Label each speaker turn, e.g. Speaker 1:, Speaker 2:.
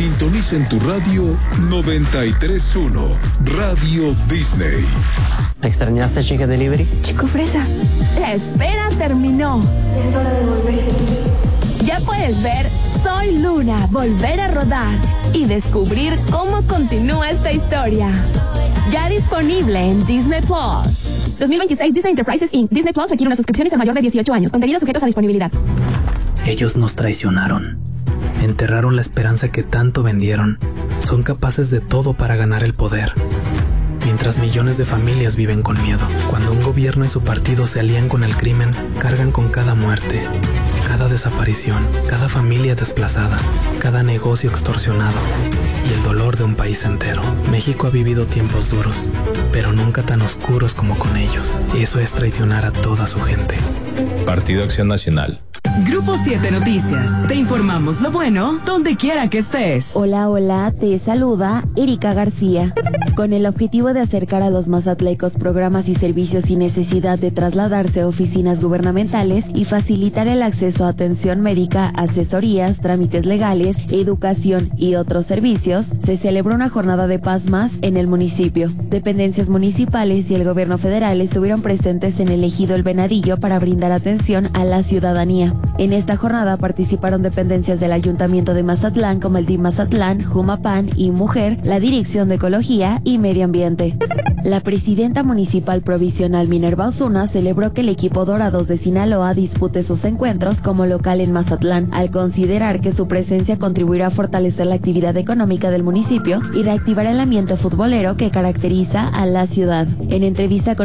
Speaker 1: Sintoniza en tu radio 93.1, Radio Disney.
Speaker 2: ¿Extrañaste Chica Delivery?
Speaker 3: Chico Fresa, la espera terminó. Es hora de volver. Ya puedes ver Soy Luna, volver a rodar y descubrir cómo continúa esta historia. Ya disponible en Disney Plus. 2026 Disney Enterprises Inc. Disney Plus requiere una suscripción y ser mayor de 18 años. Contenidos sujetos a disponibilidad.
Speaker 4: Ellos nos traicionaron. Enterraron la esperanza que tanto vendieron. Son capaces de todo para ganar el poder. Mientras millones de familias viven con miedo. Cuando un gobierno y su partido se alían con el crimen, cargan con cada muerte, cada desaparición, cada familia desplazada, cada negocio extorsionado y el dolor de un país entero. México ha vivido tiempos duros, pero nunca tan oscuros como con ellos. Eso es traicionar a toda su gente.
Speaker 5: Partido Acción Nacional.
Speaker 6: Grupo 7 Noticias. Te informamos lo bueno donde quiera que estés.
Speaker 7: Hola, hola, te saluda Erika García. Con el objetivo de acercar a los mazatlecos programas y servicios sin necesidad de trasladarse a oficinas gubernamentales y facilitar el acceso a atención médica, asesorías, trámites legales, educación y otros servicios, se celebró una jornada de paz más en el municipio. Dependencias municipales y el gobierno federal estuvieron presentes en el ejido El Venadillo para brindar atención a la ciudadanía. En esta jornada participaron dependencias del Ayuntamiento de Mazatlán como el DIF Mazatlán, Jumapan y Mujer, la Dirección de Ecología y Medio Ambiente. La presidenta municipal provisional Minerva Osuna celebró que el equipo Dorados de Sinaloa dispute sus encuentros como local en Mazatlán, al considerar que su presencia contribuirá a fortalecer la actividad económica del municipio y reactivar el ambiente futbolero que caracteriza a la ciudad. En entrevista con